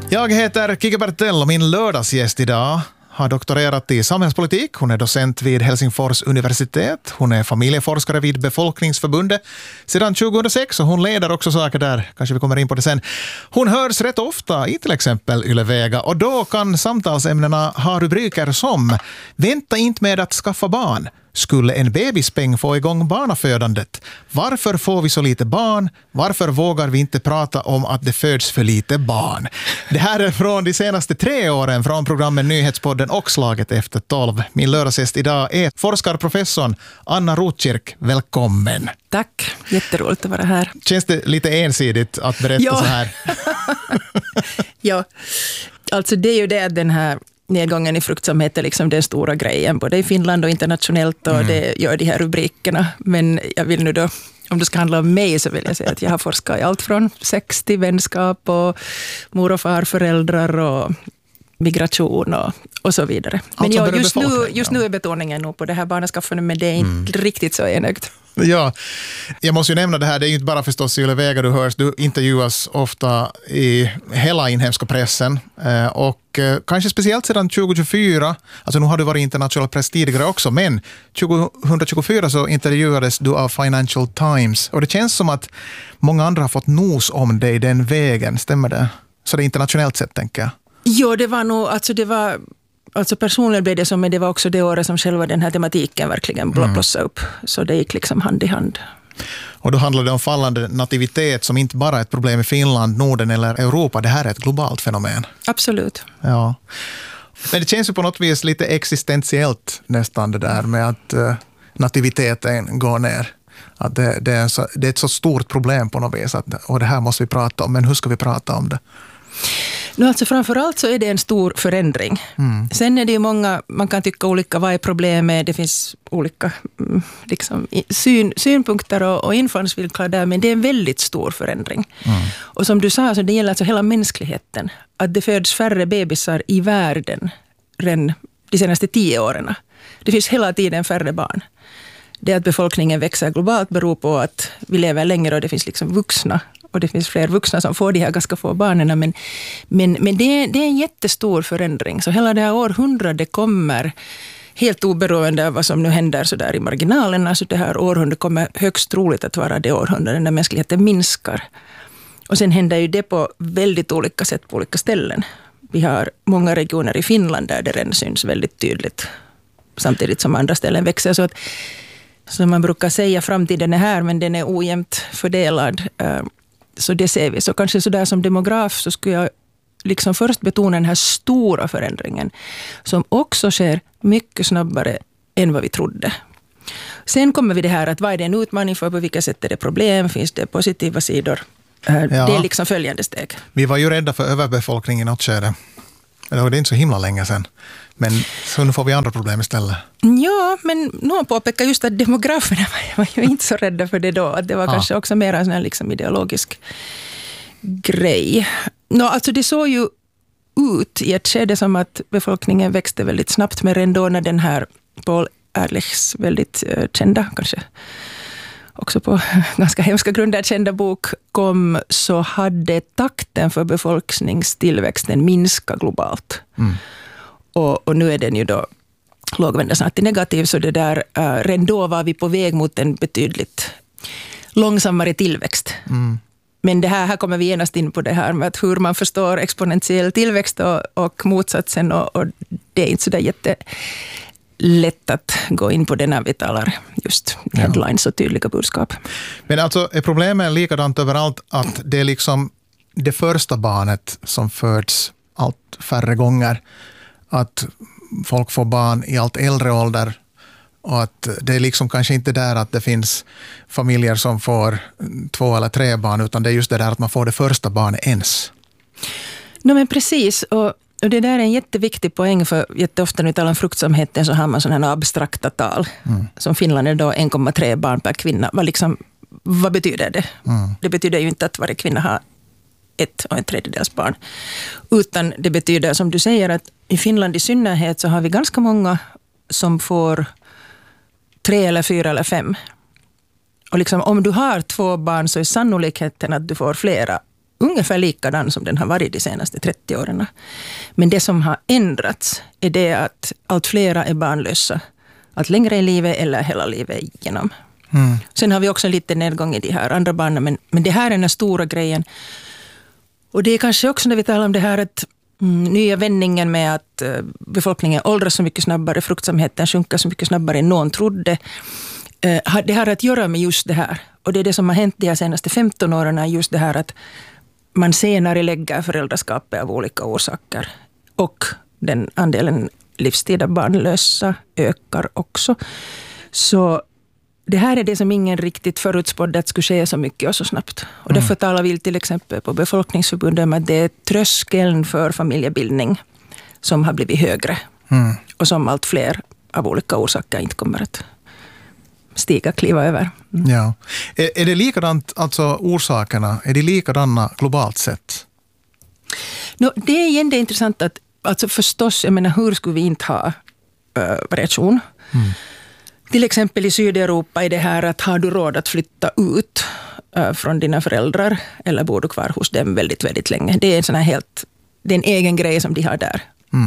Jag heter Kike Bertell och min lördagsgäst idag har doktorerat i samhällspolitik. Hon är docent vid Helsingfors universitet. Hon är familjeforskare vid Befolkningsförbundet sedan 2006 och hon leder också saker där. Kanske vi kommer in på det sen. Hon hörs rätt ofta i till exempel Yle Vega och då kan samtalsämnena ha rubriker som "Vänta inte med att skaffa barn. Skulle en bebispeng få igång barnafödandet? Varför får vi så lite barn? Varför vågar vi inte prata om att det föds för lite barn?" Det här är från de senaste 3 åren från programmen Nyhetspodden och Slaget efter 12. Min lördagsgäst idag är forskarprofessorn Anna Rotkirk. Välkommen. Tack, jätteroligt att vara här. Känns det lite ensidigt att berätta så här? Ja, alltså det är ju det att den här nedgången i fruktsamhet är liksom den stora grejen, både i Finland och internationellt, och det gör de här rubrikerna. Men jag vill nu då, om det ska handla om mig, så vill jag säga att jag har forskat i allt från sex till vänskap och mor- och farföräldrar och migration och så vidare. Men ja, just nu är betoningen nog på det här barnaskaffandet, men det är inte riktigt så enögt. Ja, jag måste ju nämna det här, det är ju inte bara förstås i Yle Vega du hörs, du intervjuas ofta i hela inhemska pressen och kanske speciellt sedan 2024, alltså nu har du varit internationell press tidigare också, men 2024 så intervjuades du av Financial Times och det känns som att många andra har fått nos om dig den vägen, stämmer det? Så det är internationellt sett, tänker jag. Ja, det var nog, alltså personligen blev det som, men det var också det året som själva den här tematiken verkligen blossade upp. Så det gick liksom hand i hand. Och då handlar det om fallande nativitet som inte bara är ett problem i Finland, Norden eller Europa. Det här är ett globalt fenomen. Absolut. Ja. Men det känns ju på något vis lite existentiellt nästan det där med att nativiteten går ner. Att det är ett så stort problem på något vis. Och det här måste vi prata om, men hur ska vi prata om det? Nu alltså framförallt så är det en stor förändring. Sen är det ju många, man kan tycka olika, vad är problemet? Det finns olika liksom, synpunkter och infallsvinklar där, men det är en väldigt stor förändring. Och som du sa, så det gäller alltså hela mänskligheten. Att det föds färre bebisar i världen än de senaste 10 åren. Det finns hela tiden färre barn. Det att befolkningen växer globalt beror på att vi lever längre och det finns liksom vuxna. Och det finns fler vuxna som får de här ganska få barnen. Men det är en jättestor förändring. Så hela det här århundradet kommer, helt oberoende av vad som nu händer så där i marginalen, alltså det här århundradet kommer högst troligt att vara det århundradet när mänskligheten minskar. Och sen händer ju det på väldigt olika sätt på olika ställen. Vi har många regioner i Finland där det redan syns väldigt tydligt, samtidigt som andra ställen växer. Så att, som man brukar säga, framtiden är här, men den är ojämnt fördelad. Så det ser vi. Så kanske så där som demograf så skulle jag liksom först betona den här stora förändringen som också sker mycket snabbare än vad vi trodde. Sen kommer vi det här att vad är det en utmaning för, på vilka sätt är det problem, finns det positiva sidor? Det är liksom följande steg. Vi var ju rädda för överbefolkning i något skede. Det är inte så himla länge sedan. Men så nu får vi andra problem istället. Ja, men någon påpekar just att demograferna var ju inte så rädda för det då. Att det var kanske också mer en sån här liksom ideologisk grej. Alltså det såg ju ut i ett skede som att befolkningen växte väldigt snabbt. Men ändå när den här Paul Ehrlichs väldigt kända, kanske också på ganska hemska grunder kända bok kom, så hade takten för befolkningstillväxten minskat globalt. Och nu är den ju då lågvända snart till negativ, så det där, redan då var vi på väg mot en betydligt långsammare tillväxt. Men det här kommer vi genast in på det här med att hur man förstår exponentiell tillväxt och motsatsen, och det är inte så där jättelätt att gå in på det när vi talar just headlines och tydliga budskap. Men alltså är problemet likadant överallt, att det är liksom det första barnet som föds allt färre gånger, att folk får barn i allt äldre ålder och att det är liksom kanske inte där att det finns familjer som får 2 eller 3 barn, utan det är just det där att man får det första barnet ens. Men precis, och det där är en jätteviktig poäng, för jätteofta när vi talar om fruktsamheten så har man sådana här abstrakta tal. Som Finland är då 1,3 barn per kvinna. Vad betyder det? Det betyder ju inte att varje kvinna har 1 1/3 barn. Utan det betyder, som du säger, att i Finland i synnerhet så har vi ganska många som får 3 eller 4 eller 5. Och liksom, om du har 2 barn så är sannolikheten att du får flera ungefär likadan som den har varit de senaste 30 åren. Men det som har ändrats är det att allt flera är barnlösa. Allt längre i livet eller hela livet igenom. Sen har vi också en liten nedgång i de här andra barnen. Men det här är den stora grejen. Och det är kanske också när vi talar om det här att nya vändningen med att befolkningen åldras så mycket snabbare, fruktsamheten sjunker så mycket snabbare än någon trodde. Det har att göra med just det här. Och det är det som har hänt de senaste 15 åren, just det här att man senare lägger föräldraskapet av olika orsaker. Och den andelen livstida barnlösa ökar också. Så det här är det som ingen riktigt förutspådde att skulle ske så mycket och så snabbt. Och därför talar vi till exempel på Befolkningsförbundet om att det är tröskeln för familjebildning som har blivit högre. Och som allt fler av olika orsaker inte kommer att kliva över. Ja. Är det likadant, alltså orsakerna, är det likadana globalt sett? Det är igen det intressant att, alltså förstås, jag menar, hur skulle vi inte ha variation? Till exempel i Sydeuropa är det här att har du råd att flytta ut från dina föräldrar eller bor du kvar hos dem väldigt, väldigt länge. Det är en sån här det är en egen grej som de har där.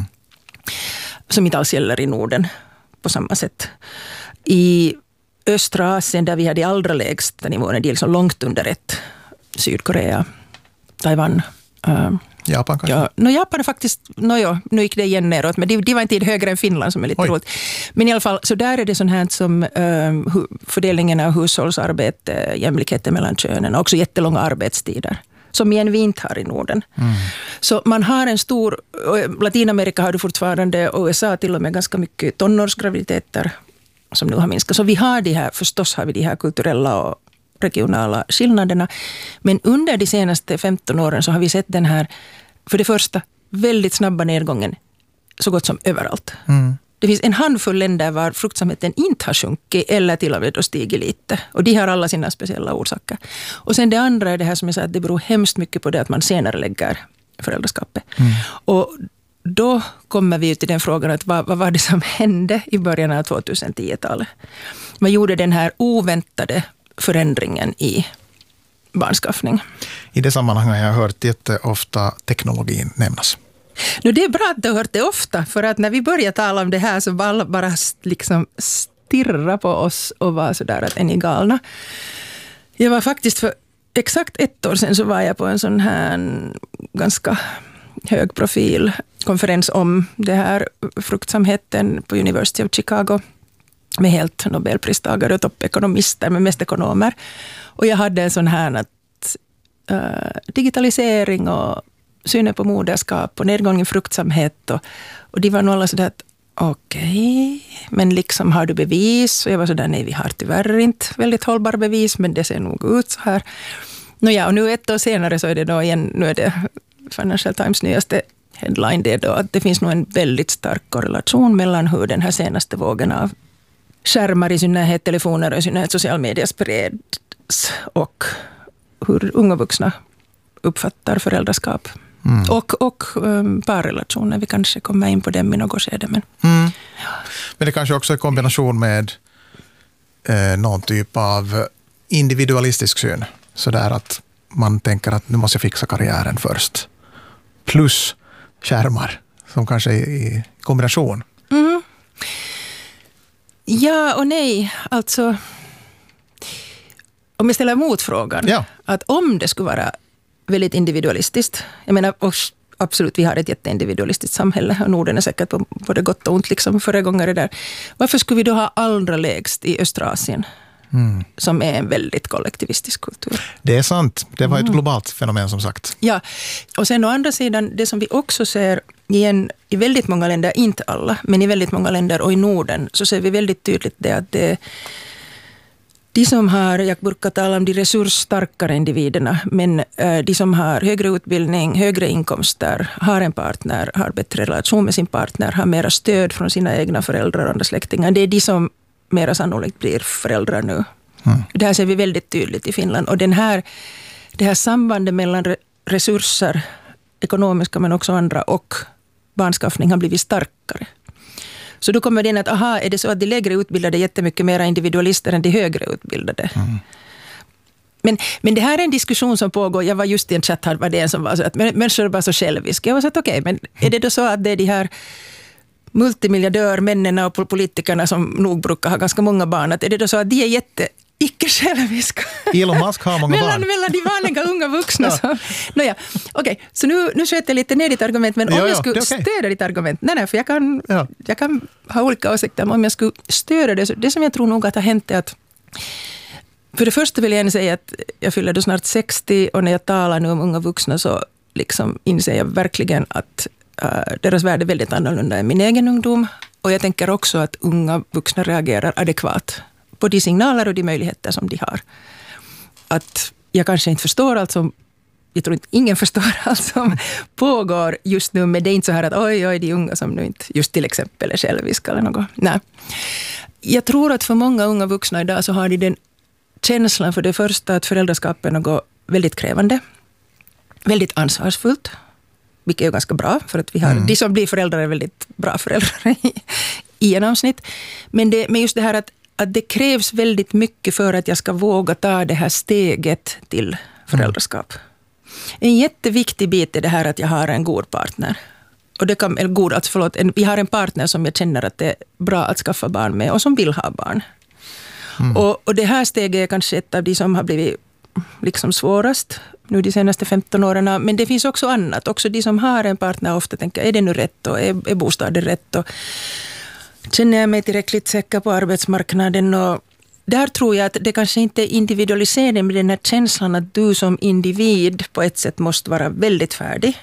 Som inte alls gäller i Norden på samma sätt. I östra Asien där vi har de allra lägsta nivåerna, det är liksom långt under ett. Sydkorea, Taiwan. Japan kanske? Ja, Japan är faktiskt, nu gick det igen neråt, men det var inte högre än Finland som är lite roligt. Men i alla fall, så där är det sånt här som fördelningen av hushållsarbete, jämlikheten mellan könen och också jättelånga arbetstider. Som igen vi inte har i Norden. Så man har en stor, Latinamerika har du fortfarande, och USA till och med ganska mycket tonårsgraviditeter som nu har minskat. Så vi har förstås har vi de här kulturella och regionala skillnaderna. Men under de senaste 15 åren så har vi sett den här, för det första, väldigt snabba nedgången så gott som överallt. Det finns en handfull länder var fruktsamheten inte har sjunkit eller till och med då stigit lite. Och de har alla sina speciella orsaker. Och sen det andra är det här som jag sa, att det beror hemskt mycket på det att man senare lägger föräldraskapet. Och då kommer vi till den frågan att vad var det som hände i början av 2010-talet? Man gjorde den här oväntade förändringen i barnskaffning. I det sammanhanget har jag hört jätteofta teknologin nämnas. Det är bra att du har hört det ofta, för att när vi började tala om det här så alla bara liksom stirra på oss och var sådär att är ni galna. Jag var faktiskt för exakt 1 år sedan så var jag på en sån här ganska hög profil konferens om det här fruktsamheten på University of Chicago med helt Nobelpristagare och toppekonomister, men mest ekonomer. Och jag hade en sån här att digitalisering och synen på moderskap och nedgång i fruktsamhet och de var nog alla sådär att okej, men liksom har du bevis? Och jag var sådär, nej vi har tyvärr inte väldigt hållbar bevis, men det ser nog ut så här. Och nu 1 år senare så är det då igen, nu är det Financial Times nyaste headline, det är då att det finns nog en väldigt stark korrelation mellan hur den här senaste vågen av skärmar i synnerhet, telefoner och i synnerhet social media spreds och hur unga vuxna uppfattar föräldraskap. Och parrelationer, vi kanske kommer in på dem i något skede. Men det kanske också är kombination med någon typ av individualistisk syn. Så där att man tänker att nu måste jag fixa karriären först. Plus skärmar som kanske är i kombination. Ja och nej, alltså om jag ställer motfrågan, att om det skulle vara väldigt individualistiskt, jag menar absolut vi har ett jätteindividualistiskt samhälle och Norden är säkert på både gott och ont liksom föregångare där. Varför skulle vi då ha allra lägst i östra Asien som är en väldigt kollektivistisk kultur? Det är sant, det var ett globalt fenomen som sagt. Ja, och sen å andra sidan, det som vi också ser igen i väldigt många länder, inte alla, men i väldigt många länder och i Norden så ser vi väldigt tydligt det att de som har, jag brukar tala om de resursstarkare individerna, men de som har högre utbildning, högre inkomster, har en partner, har bättre relation med sin partner, har mera stöd från sina egna föräldrar och andra släktingar. Det är de som mera sannolikt blir föräldrar nu. Det här ser vi väldigt tydligt i Finland. Och det här sambandet mellan resurser, ekonomiska men också andra, och barnskaffning har blivit starkare. Så då kommer det in att, är det så att de lägre utbildade är jättemycket mer individualister än de högre utbildade? Men det här är en diskussion som pågår. Jag var just i en chatt här, var det en som var så att människor är bara så själviska. Jag var så att okej, men är det då så att det är de här multimiljardörmännen och politikerna som nog brukar ha ganska många barn, att är det då så att de är icke-själviska? Elon Musk har många barn. Mellan de vanliga unga vuxna. Ja. Okej, så nu sköter jag lite ner ditt argument, men om jag skulle stödja ditt argument, nej, för jag kan ha olika åsikter, men om jag skulle stödja det som jag tror nog att har hänt är att, för det första vill jag gärna säga att jag fyller då snart 60, och när jag talar nu om unga vuxna så liksom inser jag verkligen att deras värld är väldigt annorlunda än min egen ungdom. Och jag tänker också att unga vuxna reagerar adekvat på de signaler och de möjligheter som de har. Att jag kanske inte förstår allt som, jag tror inte ingen förstår allt som pågår just nu, men det är inte så här att oj, de unga som nu inte just till exempel är själviska eller något. Nej. Jag tror att för många unga vuxna idag så har de den känslan för det första att föräldraskapet är något väldigt krävande, väldigt ansvarsfullt, vilket är ganska bra, för att vi har, de som blir föräldrar är väldigt bra föräldrar i genomsnitt. Men just det här att det krävs väldigt mycket för att jag ska våga ta det här steget till föräldraskap. En jätteviktig bit är det här att jag har en god partner. Och det kan, eller god, alltså vi har en partner som jag känner att det är bra att skaffa barn med och som vill ha barn. Och det här steget är kanske ett av de som har blivit liksom svårast nu de senaste 15 åren. Men det finns också annat. Också de som har en partner ofta tänker, är det nu rätt och är bostaden rätt och känner jag mig tillräckligt säker på arbetsmarknaden. Och där tror jag att det kanske inte är individualisering, med den här känslan att du som individ på ett sätt måste vara väldigt färdig.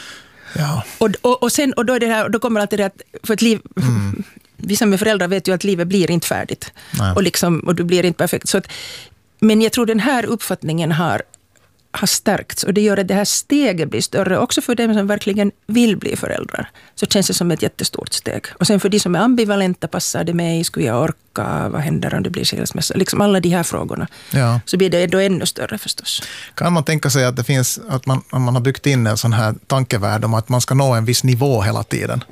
Ja. Och då är det här, då kommer alltid det att för ett liv, vi som är föräldrar vet ju att livet blir inte färdigt. Och du blir inte perfekt. Så att, men jag tror den här uppfattningen har stärkts, och det gör att det här steget blir större också för dem som verkligen vill bli föräldrar. Så känns det som ett jättestort steg. Och sen för de som är ambivalenta, passar det mig, skulle jag orka, vad händer om det blir skilsmässa? Liksom alla de här frågorna. Ja. Så blir det då ännu större förstås. Kan man tänka sig att det finns, att man har byggt in en sån här tankevärld om att man ska nå en viss nivå hela tiden?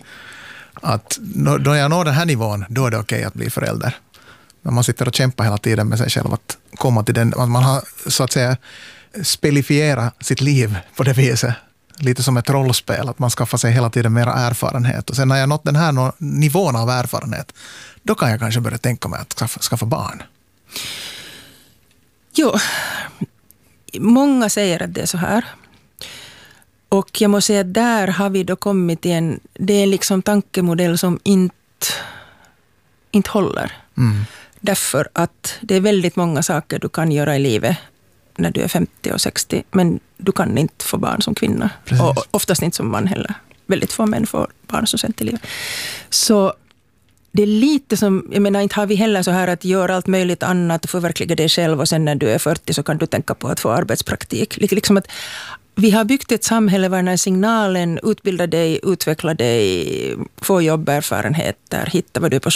Att då jag når den här nivån, då är det okej att bli förälder. Men man sitter och kämpar hela tiden med sig själv att komma till den, att man har så att säga spelifiera sitt liv på det viset. Lite som ett rollspel, att man skaffar sig hela tiden mera erfarenhet. Och sen när jag nått den här nivån av erfarenhet, då kan jag kanske börja tänka mig att skaffa barn. Jo, många säger att det är så här. Och jag måste säga att där har vi då kommit till det är liksom tankemodell som inte håller. Därför att det är väldigt många saker du kan göra i livet när du är 50 och 60, men du kan inte få barn som kvinna. Precis. Och oftast inte som man heller. Väldigt få män får barn så sent i livet. Så det är lite som, jag menar, inte har vi heller så här att göra allt möjligt annat och förverkliga dig själv, och sen när du är 40 så kan du tänka på att få arbetspraktik. Liksom att vi har byggt ett samhälle där den här signalen, utbilda dig, utveckla dig, få jobberfarenheter, hitta vad du är